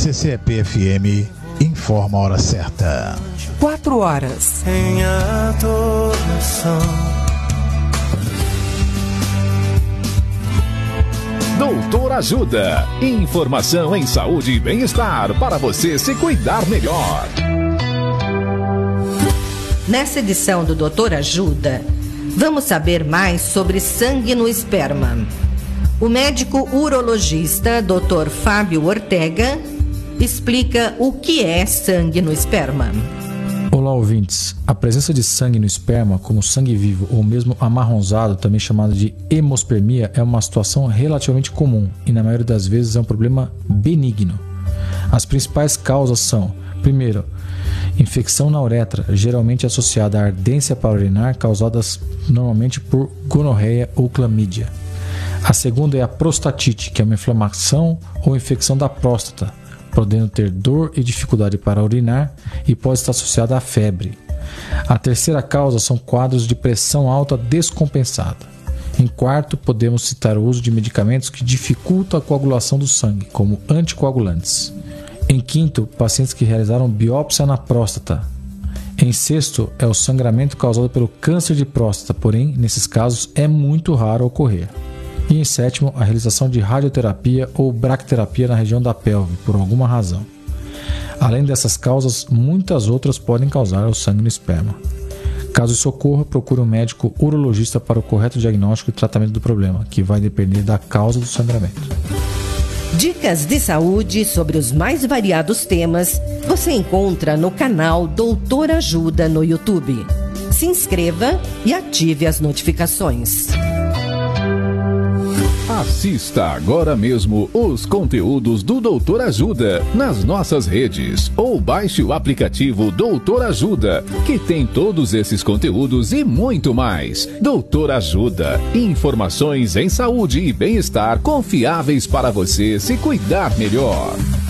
CCEP-FM informa a hora certa. 4 horas. Em adoração. Doutor Ajuda. Informação em saúde e bem-estar para você se cuidar melhor. Nessa edição do Doutor Ajuda, vamos saber mais sobre sangue no esperma. O médico urologista Dr. Fábio Ortega explica o que é sangue no esperma. Olá, ouvintes. A presença de sangue no esperma, como sangue vivo ou mesmo amarronzado, também chamado de hemospermia, é uma situação relativamente comum e, na maioria das vezes, é um problema benigno. As principais causas são, primeiro, infecção na uretra, geralmente associada à ardência para urinar, causadas normalmente por gonorreia ou clamídia. A segunda é a prostatite, que é uma inflamação ou infecção da próstata, podendo ter dor e dificuldade para urinar e pode estar associada à febre. A terceira causa são quadros de pressão alta descompensada. Em quarto, podemos citar o uso de medicamentos que dificultam a coagulação do sangue, como anticoagulantes. Em quinto, pacientes que realizaram biópsia na próstata. Em sexto, é o sangramento causado pelo câncer de próstata, porém, nesses casos, é muito raro ocorrer. E em sétimo, a realização de radioterapia ou bracterapia na região da pelve, por alguma razão. Além dessas causas, muitas outras podem causar o sangue no esperma. Caso isso ocorra, procure um médico urologista para o correto diagnóstico e tratamento do problema, que vai depender da causa do sangramento. Dicas de saúde sobre os mais variados temas você encontra no canal Doutor Ajuda no YouTube. Se inscreva e ative as notificações. Assista agora mesmo os conteúdos do Doutor Ajuda nas nossas redes ou baixe o aplicativo Doutor Ajuda, que tem todos esses conteúdos e muito mais. Doutor Ajuda, informações em saúde e bem-estar confiáveis para você se cuidar melhor.